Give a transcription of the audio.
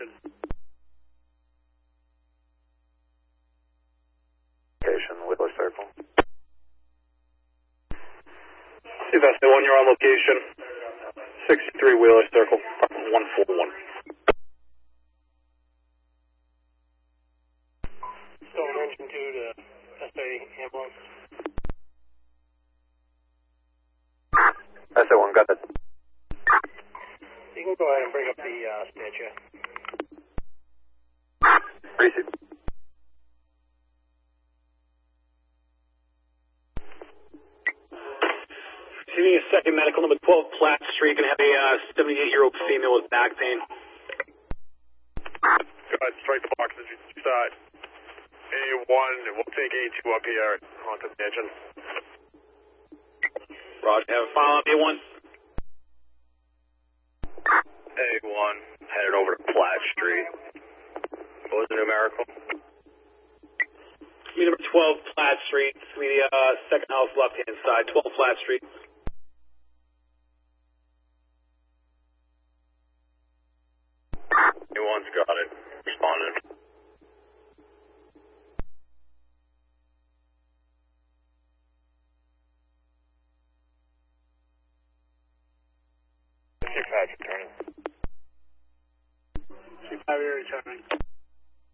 location. Location, Wheeler Circle. Vesta 1, you're on location. 63 Wheeler Circle, 141. Stone engine 2 to SA ambulance. SA1, got it. You can go ahead and bring up the statue. Receive. Receiving a second medical, number 12 Platt Street. Going to have a 78-year-old female with back pain. Go ahead, strike the box as you start. A1, we'll take A2 up here onto the engine. Roger, have a follow-up, A1. A1, headed over to Platt Street. What was the numerical? Give me number 12 Platt Street. Give me the second house left-hand side, 12 Platt Street. A1's got it. Responded. C5 returning. C5 returning.